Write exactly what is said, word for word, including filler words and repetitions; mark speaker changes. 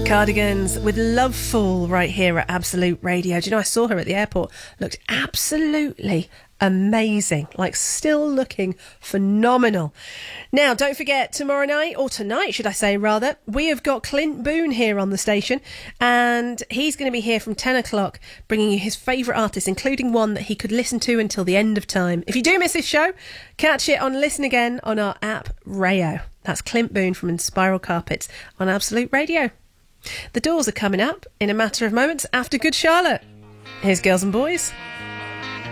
Speaker 1: Cardigans with Loveful right here at Absolute Radio. Do you know, I saw her at the airport. Looked absolutely amazing. Like, still looking phenomenal. Now, don't forget, tomorrow night, or tonight, should I say, rather, we have got Clint Boone here on the station, and he's going to be here from ten o'clock, bringing you his favourite artists, including one that he could listen to until the end of time. If you do miss this show, catch it on Listen Again on our app, Rayo. That's Clint Boone from Inspiral Carpets on Absolute Radio. The Doors are coming up in a matter of moments after Good Charlotte. Here's Girls and Boys.